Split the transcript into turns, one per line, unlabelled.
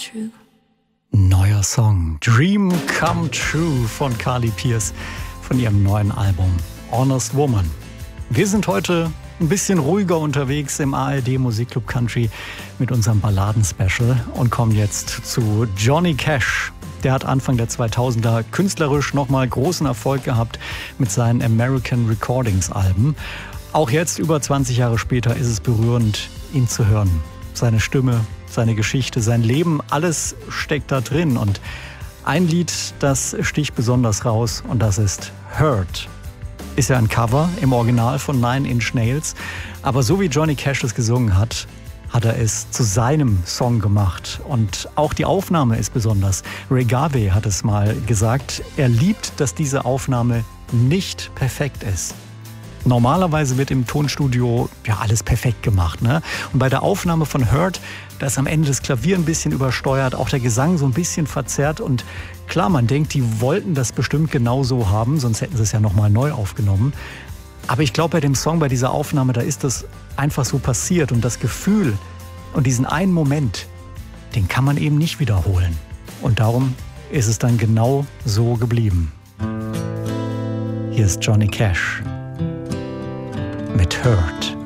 true.
Neuer Song, Dream Come True von Carly Pearce von ihrem neuen Album Honest Woman. Wir sind heute ein bisschen ruhiger unterwegs im ARD Musikclub Country mit unserem Balladen-Special und kommen jetzt zu Johnny Cash. Der hat Anfang der 2000er künstlerisch nochmal großen Erfolg gehabt mit seinen American Recordings Alben. Auch jetzt, über 20 Jahre später, ist es berührend, ihn zu hören. Seine Stimme, seine Geschichte, sein Leben, alles steckt da drin. Und ein Lied, das sticht besonders raus, und das ist Hurt. Ist ja ein Cover im Original von Nine Inch Nails. Aber so wie Johnny Cash es gesungen hat, hat er es zu seinem Song gemacht. Und auch die Aufnahme ist besonders. Ray Garvey hat es mal gesagt, er liebt, dass diese Aufnahme nicht perfekt ist. Normalerweise wird im Tonstudio ja alles perfekt gemacht, ne? Und bei der Aufnahme von Hurt, da ist am Ende das Klavier ein bisschen übersteuert, auch der Gesang so ein bisschen verzerrt. Und klar, man denkt, die wollten das bestimmt genau so haben, sonst hätten sie es ja nochmal neu aufgenommen. Aber ich glaube, bei dem Song, bei dieser Aufnahme, da ist das einfach so passiert. Und das Gefühl und diesen einen Moment, den kann man eben nicht wiederholen. Und darum ist es dann genau so geblieben. Hier ist Johnny Cash mit Hurt.